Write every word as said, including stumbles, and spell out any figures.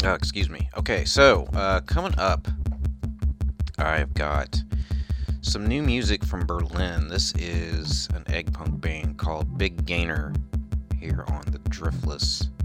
Uh, excuse me. Okay, so uh, coming up, I've got some new music from Berlin. This is an egg punk band called Big Gainer here on the Driftless